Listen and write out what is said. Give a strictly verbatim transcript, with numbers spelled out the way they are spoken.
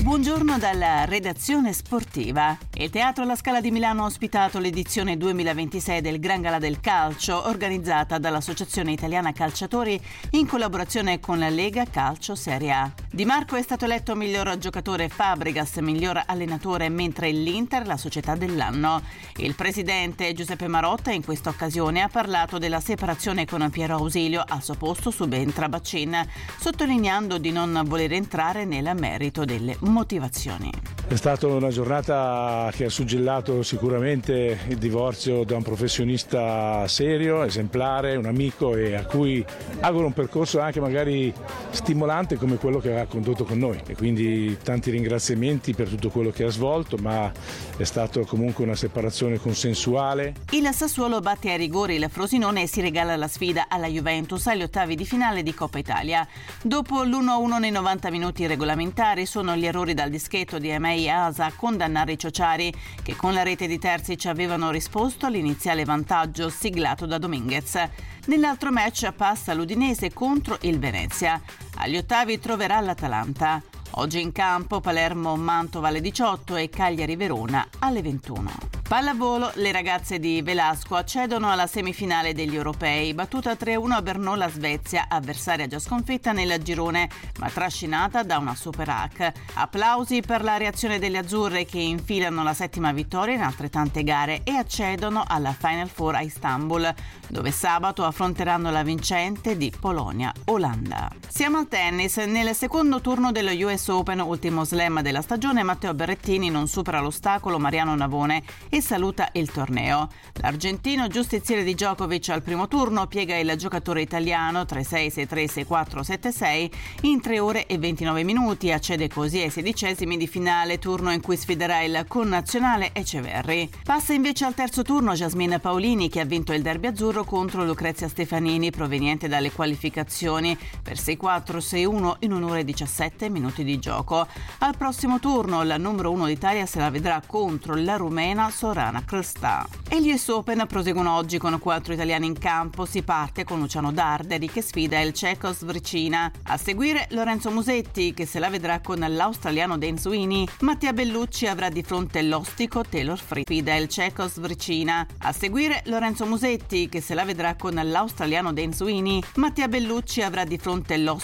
Buongiorno dalla redazione sportiva. Il Teatro La Scala di Milano ha ospitato l'edizione duemilaventisei del Gran Galà del Calcio, organizzata dall'Associazione Italiana Calciatori in collaborazione con la Lega Calcio Serie A. Di Marco è stato eletto miglior giocatore, Fabregas miglior allenatore, mentre l'Inter la società dell'anno. Il presidente Giuseppe Marotta in questa occasione ha parlato della separazione con Piero Ausilio, al suo posto subentra Baccin, sottolineando di non voler entrare nel merito delle motivazioni. È stata una giornata che ha suggellato sicuramente il divorzio da un professionista serio, esemplare, un amico, e a cui auguro un percorso anche magari stimolante come quello che ha condotto con noi, e quindi tanti ringraziamenti per tutto quello che ha svolto, ma è stato comunque una separazione consensuale. Il Sassuolo batte ai rigori il Frosinone e si regala la sfida alla Juventus agli ottavi di finale di Coppa Italia. Dopo l'uno a uno nei novanta minuti regolamentari sono gli errori dal dischetto di Emei Asa a condannare i ciociari, che con la rete di Terzic avevano risposto all'iniziale vantaggio siglato da Dominguez. Nell'altro match passa l'Udinese contro il Venezia. Agli ottavi troverà l'Atalanta. Oggi in campo Palermo-Mantova alle diciotto e Cagliari-Verona alle ventuno. Pallavolo, le ragazze di Velasco accedono alla semifinale degli europei, battuta tre a uno a Brno la Svezia, avversaria già sconfitta nel girone ma trascinata da una Super Hack. Applausi per la reazione delle azzurre, che infilano la settima vittoria in altrettante gare e accedono alla Final Four a Istanbul, dove sabato affronteranno la vincente di Polonia-Olanda. Siamo al tennis. Nel secondo turno dello U S Open, ultimo slam della stagione, Matteo Berrettini non supera l'ostacolo Mariano Navone e saluta il torneo. L'argentino, giustiziere di Djokovic al primo turno, piega il giocatore italiano tre sei, sei tre, sei quattro, sette sei in tre ore e ventinove minuti, accede così ai sedicesimi di finale, turno in cui sfiderà il connazionale Eceverri. Passa invece al terzo turno Jasmine Paolini, che ha vinto il derby azzurro contro Lucrezia Stefanini, proveniente dalle qualificazioni, per sei quattro, sei uno in un'ora e diciassette minuti di gioco. Al prossimo turno la numero uno d'Italia se la vedrà contro la rumena Sorana Krsta. E gli U S Open proseguono oggi con quattro italiani in campo. Si parte con Luciano Darderi, che sfida il ceco Svricina. A seguire Lorenzo Musetti, che se la vedrà con l'australiano Dan Sweeney. Mattia Bellucci avrà di fronte l'ostico Taylor Fritz, sfida il ceco Svricina. A seguire Lorenzo Musetti, che se la vedrà con l'australiano Dan Sweeney. Mattia Bellucci avrà di fronte l'ostico